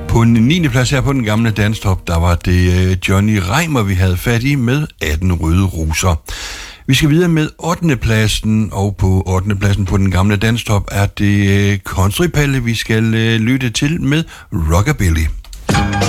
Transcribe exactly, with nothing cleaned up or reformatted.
På en niende plads her på den gamle danstop, der var det Johnny Reimer, vi havde fat i med atten røde roser. Vi skal videre med ottende pladsen, og på ottende pladsen på den gamle danstop er det Countrypalle, vi skal lytte til med Rockabilly.